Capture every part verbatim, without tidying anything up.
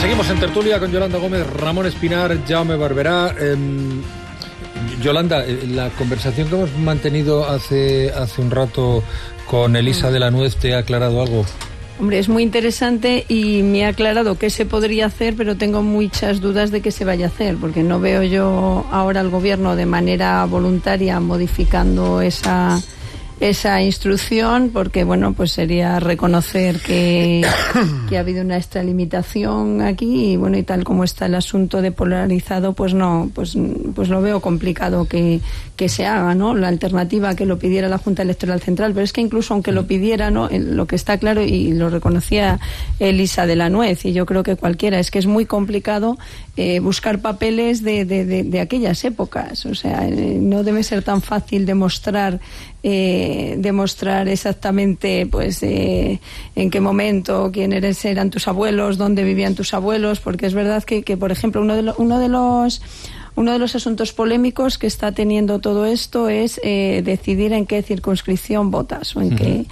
Seguimos en tertulia con Yolanda Gómez, Ramón Espinar, Jaume Barberá. Eh, Yolanda, la conversación que hemos mantenido hace, hace un rato con Elisa de la Nuez, ¿te ha aclarado algo? Hombre, es muy interesante y me ha aclarado qué se podría hacer, pero tengo muchas dudas de qué se vaya a hacer, porque no veo yo ahora al gobierno de manera voluntaria modificando esa... esa instrucción, porque bueno, pues sería reconocer que, que ha habido una extralimitación aquí y bueno, y tal como está el asunto de polarizado, pues no, pues, pues lo veo complicado que, que se haga, ¿no? La alternativa que lo pidiera la Junta Electoral Central, pero es que incluso aunque lo pidiera, ¿no? Lo que está claro, y lo reconocía Elisa de la Nuez, y yo creo que cualquiera, es que es muy complicado eh, buscar papeles de, de, de, de aquellas épocas, o sea, eh, no debe ser tan fácil demostrar Eh, demostrar exactamente pues eh, en qué momento, quiénes eran tus abuelos, dónde vivían tus abuelos, porque es verdad que, que por ejemplo, uno de, lo, uno de los Uno de los asuntos polémicos que está teniendo todo esto es eh, decidir en qué circunscripción votas o en uh-huh. qué.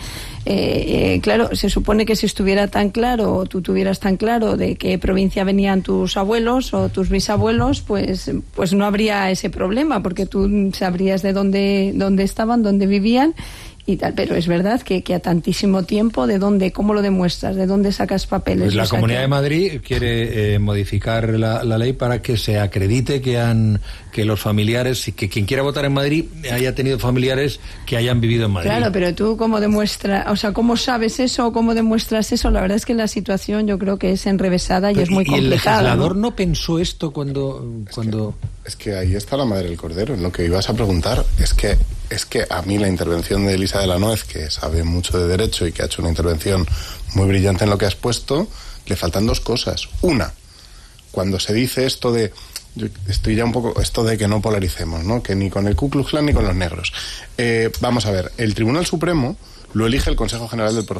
Eh, eh, claro, se supone que si estuviera tan claro, o tú tuvieras tan claro de qué provincia venían tus abuelos o tus bisabuelos, pues, pues no habría ese problema, porque tú sabrías de dónde, dónde estaban, dónde vivían. Y tal, pero es verdad que, que a tantísimo tiempo, ¿de dónde, cómo lo demuestras? ¿De dónde sacas papeles? Pues la o sea, Comunidad que... de Madrid quiere eh, modificar la, la ley para que se acredite que han que los familiares, que quien quiera votar en Madrid haya tenido familiares que hayan vivido en Madrid. Claro, pero tú cómo demuestras, o sea, cómo sabes eso o cómo demuestras eso. La verdad es que la situación yo creo que es enrevesada y pero, es muy complicada. ¿Y el legislador ¿no? no pensó esto cuando es cuando que, es que ahí está la madre del cordero? En lo que ibas a preguntar es que es que a mí la intervención de Elisa de la Nuez, que sabe mucho de derecho y que ha hecho una intervención muy brillante en lo que has puesto, le faltan dos cosas. Una, cuando se dice esto de, yo estoy ya un poco, esto de que no polaricemos, ¿no? Que ni con el Ku Klux Klan ni con los negros. Eh, vamos a ver, el Tribunal Supremo lo elige el Consejo General del